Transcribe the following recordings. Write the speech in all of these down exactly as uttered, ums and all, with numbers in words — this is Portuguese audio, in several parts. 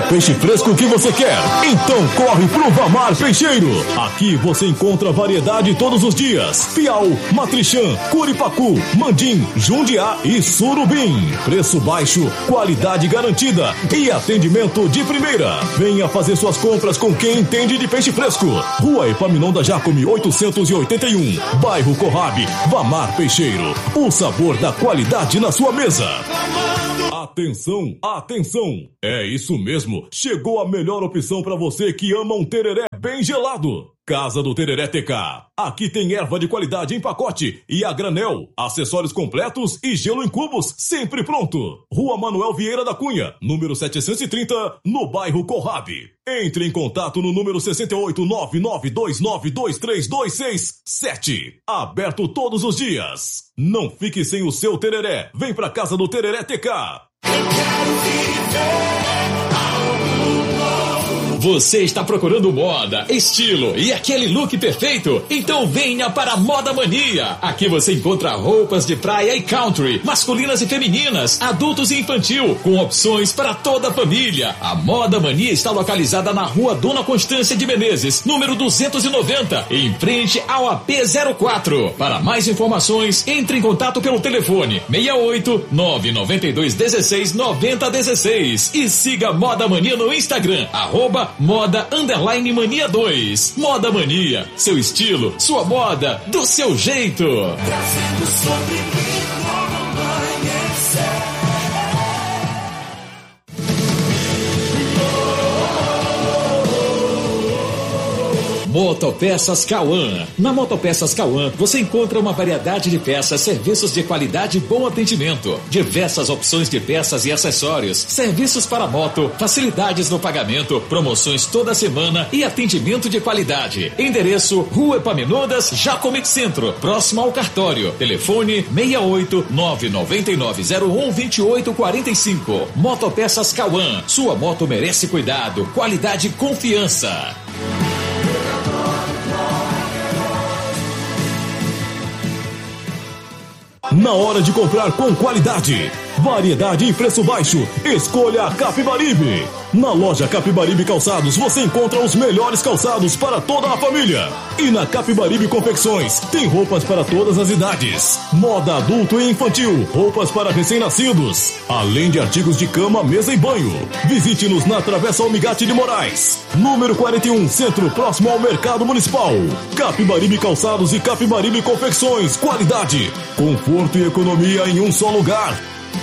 peixe fresco que você quer? Então corre pro Vamar Peixeiro. Aqui você encontra variedade todos os dias. Piau, matrixã, curipacu, mandim, jundiá e surubim. Preço baixo, qualidade garantida e atendimento de primeira. Venha fazer suas compras com quem entende de peixe fresco. Rua Epaminondas Jacome oitocentos e oitenta e um, bairro Corrabe, Vamar Peixeiro. O sabor da qualidade na sua mesa. Atenção, atenção! É isso mesmo, chegou a melhor opção para você que ama um tereré bem gelado. Casa do Tereré T K. Aqui tem erva de qualidade em pacote e a granel, acessórios completos e gelo em cubos sempre pronto. Rua Manuel Vieira da Cunha, número setecentos e trinta, no bairro Corrabe. Entre em contato no número seis oito nove nove dois nove dois três dois seis sete. Aberto todos os dias. Não fique sem o seu tereré. Vem pra Casa do Tereré T K. Eu quero viver. Você está procurando moda, estilo e aquele look perfeito? Então venha para a Moda Mania. Aqui você encontra roupas de praia e country, masculinas e femininas, adultos e infantil, com opções para toda a família. A Moda Mania está localizada na Rua Dona Constância de Menezes, número duzentos e noventa, em frente ao A P zero quatro. Para mais informações, entre em contato pelo telefone seis oito nove nove dois um seis nove zero um seis e siga Moda Mania no Instagram, arroba Moda Underline Mania dois. Moda Mania, seu estilo, sua moda, do seu jeito. Trazendo sobre mim como amanhecer. Motopeças Cauã. Na Motopeças Cauã, você encontra uma variedade de peças, serviços de qualidade e bom atendimento. Diversas opções de peças e acessórios, serviços para moto, facilidades no pagamento, promoções toda semana e atendimento de qualidade. Endereço: Rua Epaminondas, Jacome Centro, próximo ao cartório. Telefone seis oito nove nove nove zero um dois oito quatro cinco. Motopeças Cauã. Sua moto merece cuidado, qualidade e confiança. Na hora de comprar com qualidade, variedade e preço baixo, escolha a Capibaribe. Na loja Capibaribe Calçados você encontra os melhores calçados para toda a família. E na Capibaribe Confecções tem roupas para todas as idades, moda adulto e infantil, roupas para recém-nascidos, além de artigos de cama, mesa e banho. Visite-nos na Travessa Almigate de Moraes, número quarenta e um, Centro, próximo ao Mercado Municipal. Capibaribe Calçados e Capibaribe Confecções, qualidade, conforto e economia em um só lugar.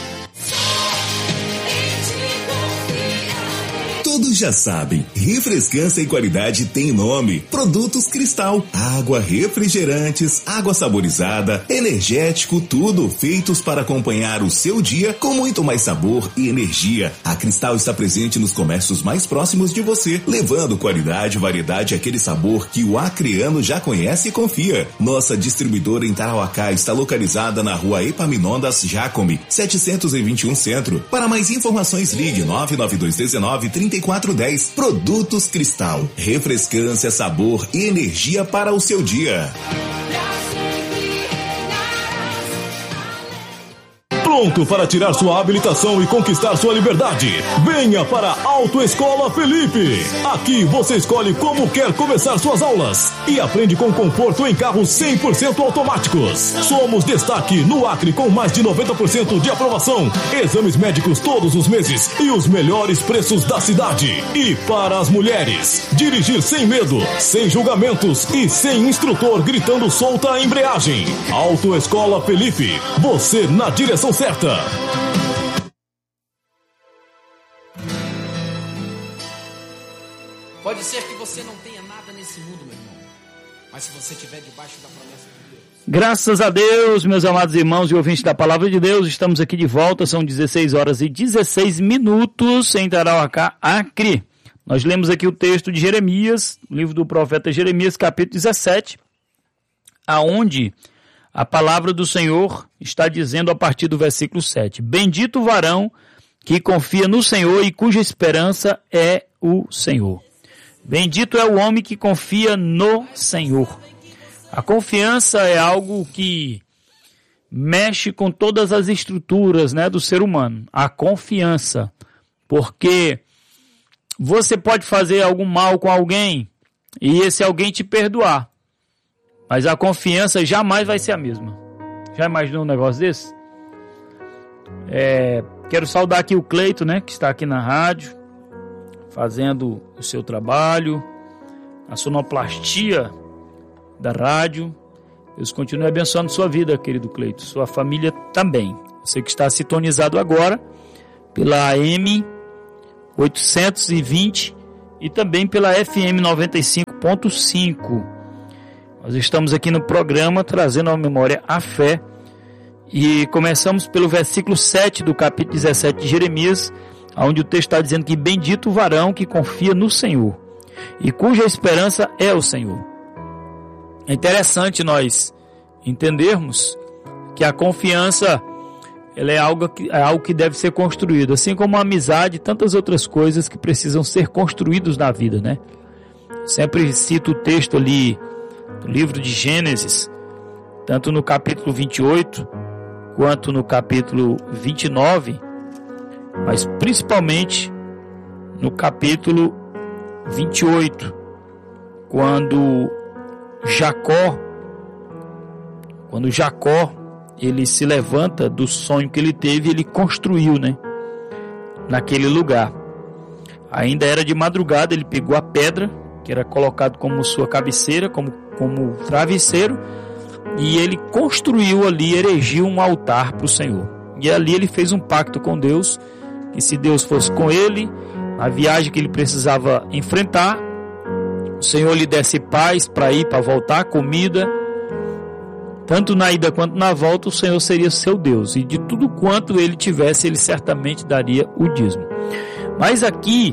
Todos já sabem, refrescância e qualidade tem nome. Produtos Cristal, água, refrigerantes, água saborizada, energético, tudo feitos para acompanhar o seu dia com muito mais sabor e energia. A Cristal está presente nos comércios mais próximos de você, levando qualidade, variedade e aquele sabor que o acreano já conhece e confia. Nossa distribuidora em Tarauacá está localizada na Rua Epaminondas Jacome, setecentos e vinte e um Centro. Para mais informações, ligue nove nove dois um nove, três quatro um zero. Produtos Cristal, refrescância, sabor e energia para o seu dia. Pronto para tirar sua habilitação e conquistar sua liberdade? Venha para a Autoescola Felipe. Aqui você escolhe como quer começar suas aulas e aprende com conforto em carros cem por cento automáticos. Somos destaque no Acre com mais de noventa por cento de aprovação, exames médicos todos os meses e os melhores preços da cidade. E para as mulheres, dirigir sem medo, sem julgamentos e sem instrutor gritando solta a embreagem. Autoescola Felipe, você na direção certa. Pode ser que você não tenha nada nesse mundo, meu irmão, mas se você estiver debaixo da promessa de Deus. Graças a Deus, meus amados irmãos e ouvintes da Palavra de Deus, estamos aqui de volta, são dezesseis horas e dezesseis minutos em Tarauacá, Acre. Nós lemos aqui o texto de Jeremias, livro do profeta Jeremias, capítulo dezessete, aonde a palavra do Senhor está dizendo a partir do versículo sete. Bendito o varão que confia no Senhor e cuja esperança é o Senhor. Bendito é o homem que confia no Senhor. A confiança é algo que mexe com todas as estruturas, né, do ser humano. A confiança, porque você pode fazer algum mal com alguém e esse alguém te perdoar, mas a confiança jamais vai ser a mesma. Já imaginou um negócio desse? É, quero saudar aqui o Cleito, né, que está aqui na rádio, fazendo o seu trabalho, a sonoplastia da rádio. Deus continue abençoando sua vida, querido Cleito, sua família também. Você que está sintonizado agora pela A M oitocentos e vinte e também pela F M noventa e cinco ponto cinco. Nós estamos aqui no programa trazendo à memória a fé e começamos pelo versículo sete do capítulo dezessete de Jeremias, onde o texto está dizendo que bendito o varão que confia no Senhor e cuja esperança é o Senhor. É interessante nós entendermos que a confiança ela é, algo que, é algo que deve ser construído, assim como a amizade e tantas outras coisas que precisam ser construídos na vida, né? Sempre cito o texto ali do livro de Gênesis, tanto no capítulo vinte e oito quanto no capítulo vinte e nove, mas principalmente no capítulo vinte e oito, quando Jacó, quando Jacó ele se levanta do sonho que ele teve, ele construiu, né, naquele lugar. Ainda era de madrugada, ele pegou a pedra, que era colocado como sua cabeceira, como, como travesseiro, e ele construiu ali, erigiu um altar para o Senhor. E ali ele fez um pacto com Deus, que se Deus fosse com ele, na viagem que ele precisava enfrentar, o Senhor lhe desse paz para ir, para voltar, comida, tanto na ida quanto na volta, o Senhor seria seu Deus, e de tudo quanto ele tivesse, ele certamente daria o dízimo. Mas aqui,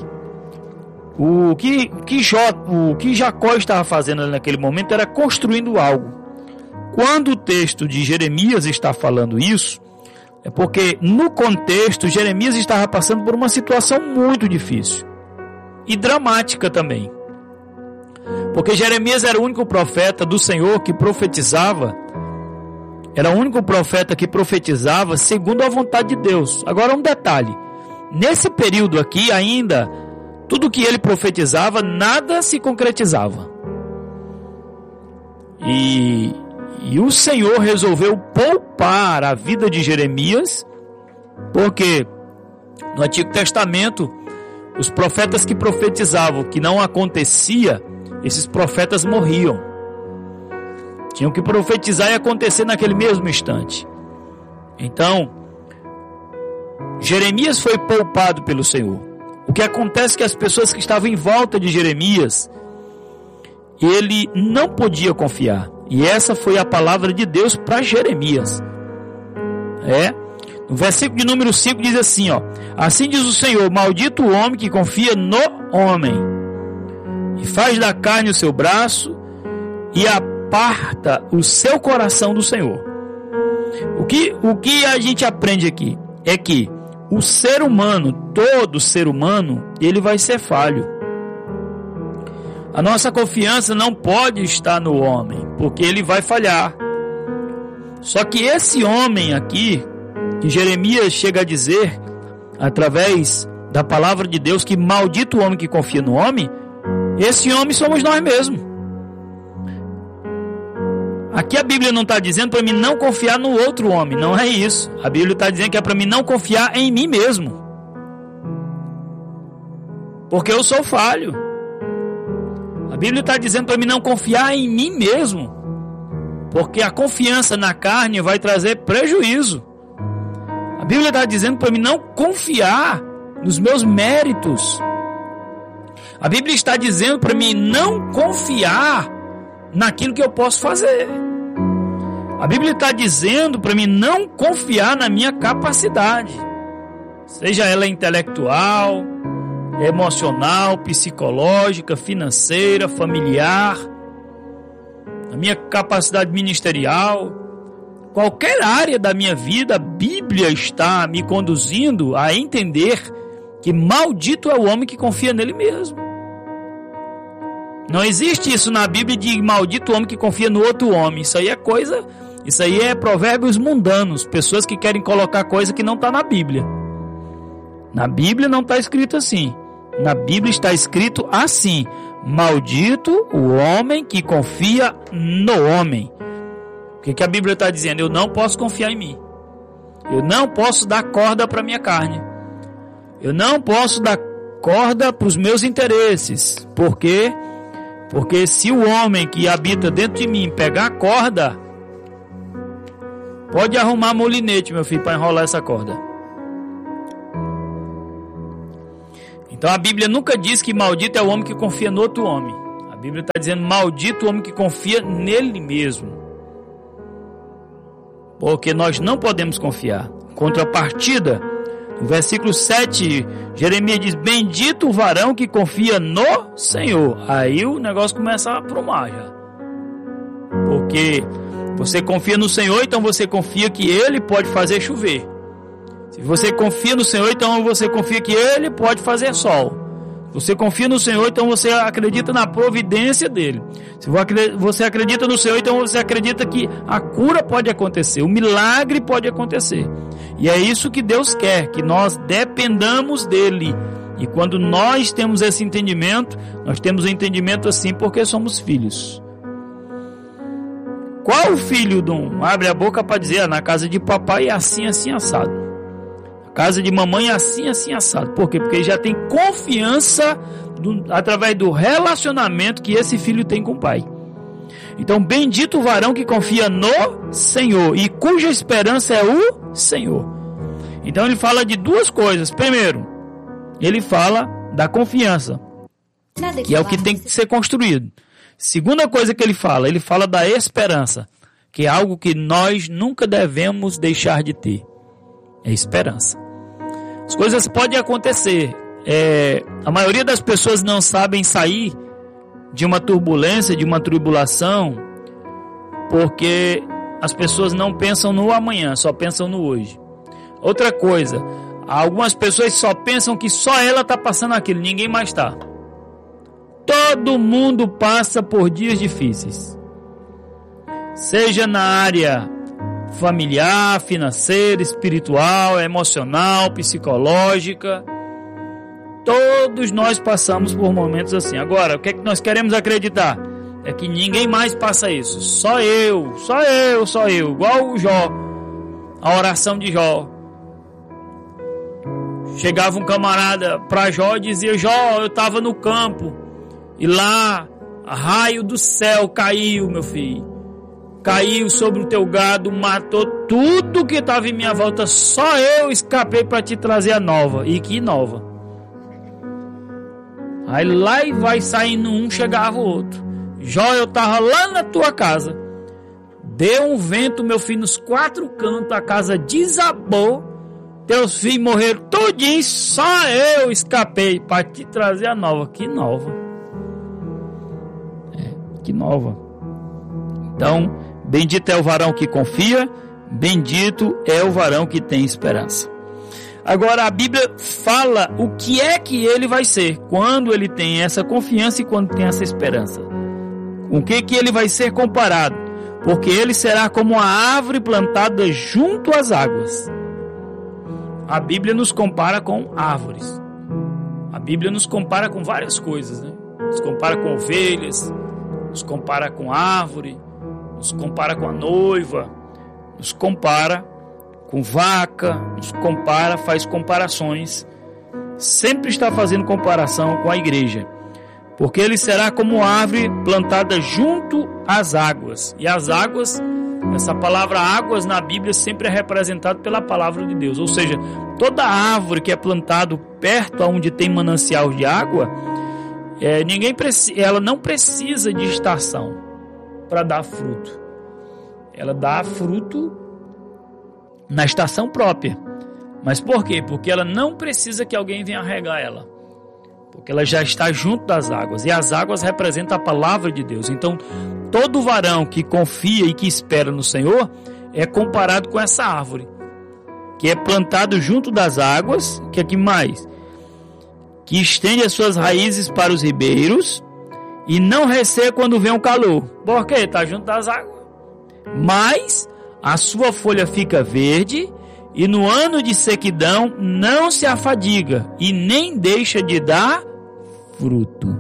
o que, que, Jó, o que Jacó estava fazendo naquele momento era construindo algo. Quando o texto de Jeremias está falando isso, é porque no contexto Jeremias estava passando por uma situação muito difícil e dramática também, porque Jeremias era o único profeta do Senhor que profetizava, era o único profeta que profetizava segundo a vontade de Deus. Agora um detalhe, nesse período aqui ainda, tudo que ele profetizava, nada se concretizava. E, e o Senhor resolveu poupar a vida de Jeremias, porque no Antigo Testamento, os profetas que profetizavam que não acontecia, esses profetas morriam. Tinham que profetizar e acontecer naquele mesmo instante. Então, Jeremias foi poupado pelo Senhor. O que acontece é que as pessoas que estavam em volta de Jeremias, ele não podia confiar. E essa foi a palavra de Deus para Jeremias. É. No versículo de número cinco diz assim, ó: assim diz o Senhor, maldito o homem que confia no homem, e faz da carne o seu braço, e aparta o seu coração do Senhor. O que, o que a gente aprende aqui é que o ser humano, todo ser humano, ele vai ser falho. A nossa confiança não pode estar no homem, porque ele vai falhar. Só que esse homem aqui, que Jeremias chega a dizer, através da palavra de Deus, que maldito o homem que confia no homem, esse homem somos nós mesmos. Aqui a Bíblia não está dizendo para mim não confiar no outro homem, não é isso. A Bíblia está dizendo que é para mim não confiar em mim mesmo, porque eu sou falho. A Bíblia está dizendo para mim não confiar em mim mesmo, porque a confiança na carne vai trazer prejuízo. A Bíblia está dizendo para mim não confiar nos meus méritos. A Bíblia está dizendo para mim não confiar naquilo que eu posso fazer. A Bíblia está dizendo para mim não confiar na minha capacidade, seja ela intelectual, emocional, psicológica, financeira, familiar, a minha capacidade ministerial, qualquer área da minha vida. A Bíblia está me conduzindo a entender que maldito é o homem que confia nele mesmo. Não existe isso na Bíblia de maldito o homem que confia no outro homem. Isso aí é coisa, isso aí é provérbios mundanos, pessoas que querem colocar coisa que não está na Bíblia. Na Bíblia não está escrito assim. Na Bíblia está escrito assim: maldito o homem que confia no homem. O que, que a Bíblia está dizendo? Eu não posso confiar em mim. Eu não posso dar corda para minha carne. Eu não posso dar corda para os meus interesses. Por quê? Porque se o homem que habita dentro de mim pegar a corda, pode arrumar molinete, meu filho, para enrolar essa corda. Então a Bíblia nunca diz que maldito é o homem que confia no outro homem. A Bíblia está dizendo maldito o homem que confia nele mesmo. Porque nós não podemos confiar. Contrapartida, no versículo sete, Jeremias diz: bendito o varão que confia no Senhor. Aí o negócio começa a aprumar já. Porque você confia no Senhor, então você confia que Ele pode fazer chover. Se você confia no Senhor, então você confia que Ele pode fazer sol. Se você confia no Senhor, então você acredita na providência dEle. Se você acredita no Senhor, então você acredita que a cura pode acontecer, o milagre pode acontecer. E é isso que Deus quer, que nós dependamos dEle. E quando nós temos esse entendimento, nós temos o entendimento assim porque somos filhos. Qual filho, Dom? Abre a boca para dizer: ah, na casa de papai é assim, assim, assado. Casa de mamãe é assim, assim, assado. Por quê? Porque ele já tem confiança do, através do relacionamento que esse filho tem com o pai. Então, bendito o varão que confia no Senhor e cuja esperança é o Senhor. Então, ele fala de duas coisas. Primeiro, ele fala da confiança, que é o que tem que ser construído. Segunda coisa que ele fala, ele fala da esperança, que é algo que nós nunca devemos deixar de ter. É esperança. As coisas podem acontecer. É, a maioria das pessoas não sabem sair de uma turbulência, de uma tribulação, porque as pessoas não pensam no amanhã, só pensam no hoje. Outra coisa, algumas pessoas só pensam que só ela está passando aquilo, ninguém mais está. Todo mundo passa por dias difíceis. Seja na área familiar, financeira, espiritual, emocional, psicológica. Todos nós passamos por momentos assim. Agora, o que é que nós queremos acreditar? É que ninguém mais passa isso. Só eu, só eu, só eu. Igual o Jó, a oração de Jó. Chegava um camarada para Jó e dizia: Jó, eu estava no campo e lá, raio do céu caiu, meu filho. Caiu sobre o teu gado, matou tudo que estava em minha volta. Só eu escapei para te trazer a nova. E que nova? Aí lá e vai saindo um, chegava o outro. Jó, eu estava lá na tua casa. Deu um vento, meu filho, nos quatro cantos. A casa desabou. Teus filhos morreram tudinho. Só eu escapei para te trazer a nova. Que nova? É, que nova. Então, bendito é o varão que confia, bendito é o varão que tem esperança. Agora a Bíblia fala o que é que ele vai ser quando ele tem essa confiança e quando tem essa esperança. Com o que que ele vai ser comparado? Porque ele será como uma árvore plantada junto às águas. A Bíblia nos compara com árvores. A Bíblia nos compara com várias coisas, né? Nos compara com ovelhas, nos compara com árvore, nos compara com a noiva, nos compara com vaca, nos compara, faz comparações, sempre está fazendo comparação com a igreja, porque ele será como árvore plantada junto às águas, e as águas, essa palavra águas na Bíblia sempre é representada pela palavra de Deus, ou seja, toda árvore que é plantada perto onde tem manancial de água, é, ninguém preci- ela não precisa de estação para dar fruto. Ela dá fruto na estação própria. Mas por quê? Porque ela não precisa que alguém venha regar ela. Porque ela já está junto das águas. E as águas representam a palavra de Deus. Então, todo varão que confia e que espera no Senhor é comparado com essa árvore, que é plantado junto das águas, que aqui mais, que estende as suas raízes para os ribeiros e não receia quando vem o calor. Por quê? Está junto das águas. Mas a sua folha fica verde e no ano de sequidão não se afadiga e nem deixa de dar fruto.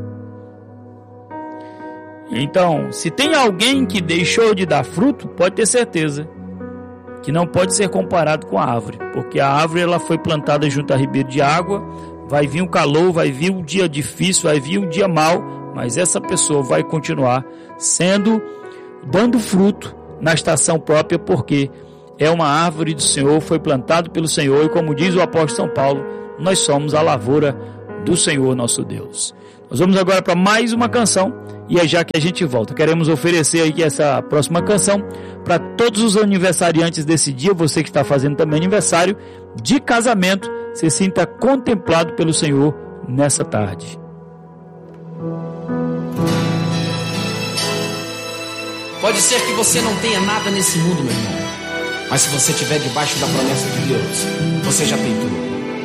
Então, se tem alguém que deixou de dar fruto, pode ter certeza que não pode ser comparado com a árvore, porque a árvore ela foi plantada junto a ribeiro de água, vai vir o calor, vai vir um dia difícil, vai vir um dia mau, mas essa pessoa vai continuar sendo, dando fruto na estação própria, porque é uma árvore do Senhor, foi plantado pelo Senhor, e como diz o apóstolo São Paulo, nós somos a lavoura do Senhor nosso Deus. Nós vamos agora para mais uma canção, e é já que a gente volta. Queremos oferecer aqui essa próxima canção para todos os aniversariantes desse dia, você que está fazendo também aniversário de casamento, se sinta contemplado pelo Senhor nessa tarde. Pode ser que você não tenha nada nesse mundo, meu irmão, mas se você estiver debaixo da promessa de Deus, você já tem tudo.